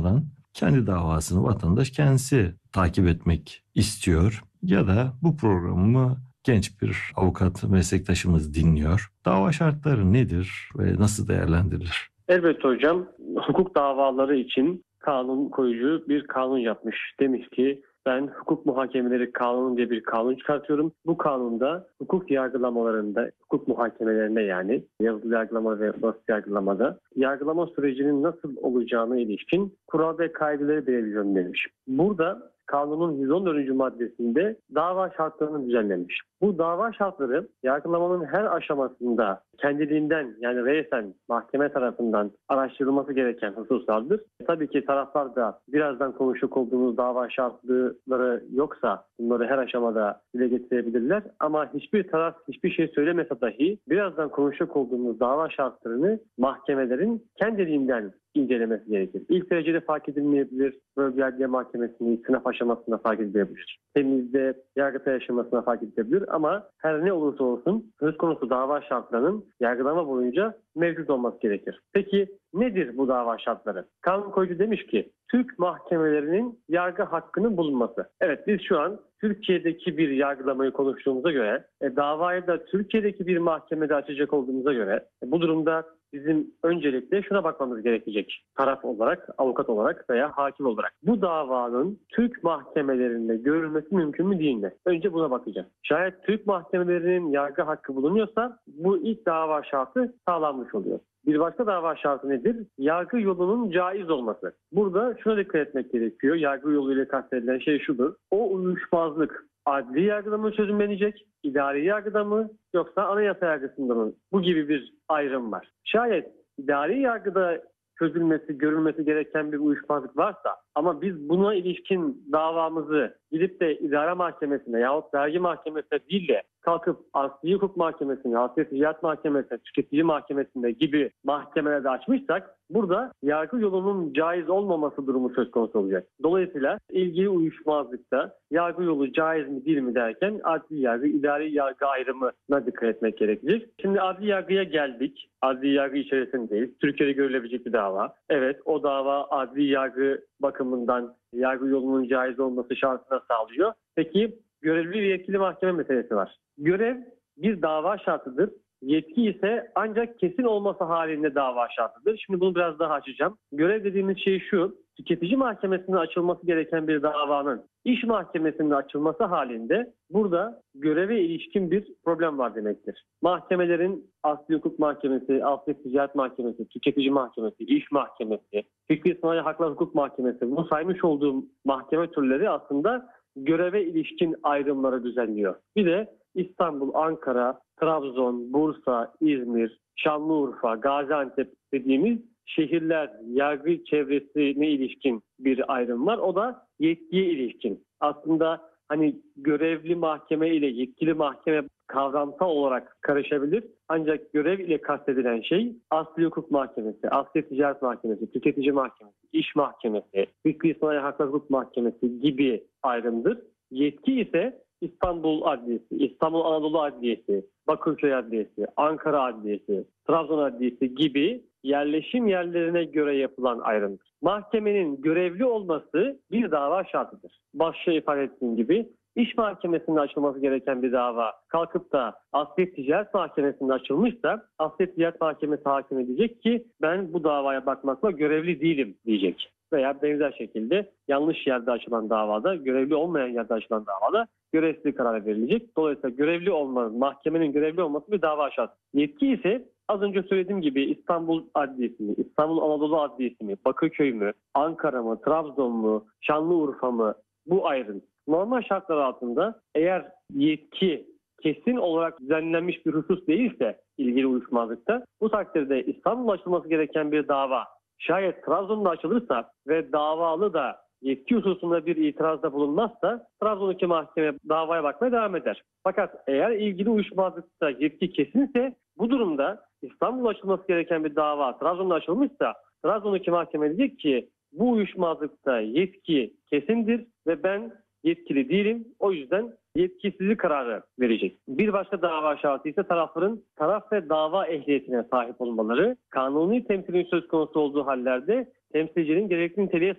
olmadan kendi davasını vatandaş kendisi takip etmek istiyor ya da bu programı genç bir avukat meslektaşımız dinliyor. Dava şartları nedir ve nasıl değerlendirilir? Elbette hocam, hukuk davaları için kanun koyucu bir kanun yapmış. Demiş ki ben hukuk muhakemeleri kanunu diye bir kanun çıkartıyorum. Bu kanunda hukuk yargılamalarında, hukuk muhakemelerinde yani yazılı yargılama ve basit yargılamada yargılama sürecinin nasıl olacağına ilişkin kural ve kaideleri belirliyorum demiş. Burada kanunun 114. maddesinde dava şartlarını düzenlenmiş. Bu dava şartları yargılamanın her aşamasında kendiliğinden yani reysen mahkeme tarafından araştırılması gereken hususlardır. Tabii ki taraflar da birazdan konuşacak olduğumuz dava şartları yoksa bunları her aşamada dile getirebilirler. Ama hiçbir taraf hiçbir şey söylemese dahi birazdan konuşacak olduğumuz dava şartlarını mahkemelerin kendiliğinden incelemesi gerekir. İlk derecede fark edilmeyebilir. Bölge Adliye Mahkemesi'nin sınıf aşamasında fark edilebilir. Temizde Yargıtay aşamasında fark edilebilir ama her ne olursa olsun söz konusu dava şartlarının yargılama boyunca mevcut olması gerekir. Peki nedir bu dava şartları? Kanun koyucu demiş ki Türk mahkemelerinin yargı hakkının bulunması. Evet, biz şu an Türkiye'deki bir yargılamayı konuştuğumuza göre davayı da Türkiye'deki bir mahkemede açacak olduğumuza göre bu durumda bizim öncelikle şuna bakmamız gerekecek. Taraf olarak, avukat olarak veya hakim olarak. Bu davanın Türk mahkemelerinde görülmesi mümkün mü değil mi? Önce buna bakacağız. Şayet Türk mahkemelerinin yargı hakkı bulunuyorsa bu ilk dava şartı sağlanmış oluyor. Bir başka dava şartı nedir? Yargı yolunun caiz olması. Burada şuna dikkat etmek gerekiyor. Yargı yoluyla kastedilen şey şudur. O uyuşmazlık adli yargıda mı çözümlenecek, idari yargıda mı yoksa anayasa yargısında mı? Bu gibi bir ayrım var. Şayet idari yargıda çözülmesi, görülmesi gereken bir uyuşmazlık varsa ama biz buna ilişkin davamızı gidip de idare mahkemesine yahut vergi mahkemesine değil de kalkıp Asli Hukuk Mahkemesi'ne, Asli Ticaret Mahkemesi'ne, Tüketici Mahkemesi'nde gibi mahkemelerde açmışsak burada yargı yolunun caiz olmaması durumu söz konusu olacak. Dolayısıyla ilgili uyuşmazlıkta yargı yolu caiz mi değil mi derken adli yargı, idari yargı ayrımına dikkat etmek gerekir. Şimdi adli yargıya geldik. Adli yargı içerisindeyiz. Türkiye'de görülebilecek bir dava. Evet, o dava adli yargı bakımından yargı yolunun caiz olması şartına sağlıyor. Peki görevli ve yetkili mahkeme meselesi var. Görev bir dava şartıdır. Yetki ise ancak kesin olması halinde dava şartıdır. Şimdi bunu biraz daha açacağım. Görev dediğimiz şey şu, tüketici mahkemesinde açılması gereken bir davanın iş mahkemesinde açılması halinde burada göreve ilişkin bir problem var demektir. Mahkemelerin Asli Hukuk Mahkemesi, Asli Ticaret Mahkemesi, Tüketici Mahkemesi, İş Mahkemesi, Fikri Sanayi Haklar Hukuk Mahkemesi, bu saymış olduğum mahkeme türleri aslında göreve ilişkin ayrımları düzenliyor. Bir de İstanbul, Ankara, Trabzon, Bursa, İzmir, Şanlıurfa, Gaziantep dediğimiz şehirler yargı çevresine ilişkin bir ayrım var. O da yetkiye ilişkin. Aslında hani görevli mahkeme ile yetkili mahkeme kavramsal olarak karışabilir. Ancak görev ile kastedilen şey Asli Hukuk Mahkemesi, Asli Ticaret Mahkemesi, Tüketici Mahkemesi, İş Mahkemesi, Fikri Sanayi Haklar Hukuk Mahkemesi gibi ayrımdır. Yetki ise İstanbul Adliyesi, İstanbul Anadolu Adliyesi, Bakırköy Adliyesi, Ankara Adliyesi, Trabzon Adliyesi gibi yerleşim yerlerine göre yapılan ayrımdır. Mahkemenin görevli olması bir dava şartıdır. Başta ifade ettiğim gibi İş mahkemesinde açılması gereken bir dava kalkıp da Asli Ticaret Mahkemesi'nde açılmışsa Asli Ticaret Mahkemesi hakimi diyecek ki ben bu davaya bakmakla görevli değilim diyecek. Veya benzer şekilde yanlış yerde açılan davada, görevli olmayan yerde açılan davada görevsizlik kararı verilecek. Dolayısıyla görevli olmanın, mahkemenin görevli olması bir dava şartı. Yetki ise az önce söylediğim gibi İstanbul Adliyesi mi, İstanbul Anadolu Adliyesi mi, Bakırköy mü, Ankara mı, Trabzon mu, Şanlıurfa mı, bu ayrım. Normal şartlar altında eğer yetki kesin olarak düzenlenmiş bir husus değilse ilgili uyuşmazlıkta bu takdirde İstanbul'da açılması gereken bir dava şayet Trabzon'da açılırsa ve davalı da yetki hususunda bir itirazda bulunmazsa Trabzon'daki mahkeme davaya bakmaya devam eder. Fakat eğer ilgili uyuşmazlıkta yetki kesinse bu durumda İstanbul'da açılması gereken bir dava Trabzon'da açılmışsa Trabzon'daki mahkeme diyecek ki bu uyuşmazlıkta yetki kesindir ve ben yetkili değilim. O yüzden yetkisizlik kararı verecek. Bir başka dava şartı ise tarafların taraf ve dava ehliyetine sahip olmaları. Kanuni temsilin söz konusu olduğu hallerde temsilcinin gerekli niteliğe